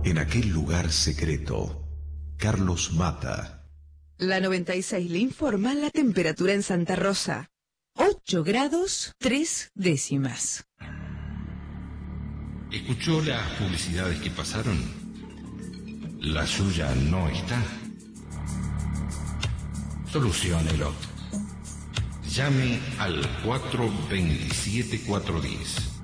En aquel lugar secreto, Carlos Mata. La 96 le informa la temperatura en Santa Rosa. 8 grados 3 décimas. ¿Escuchó las publicidades que pasaron? La suya no está. Soluciónelo. Llame al 427-410.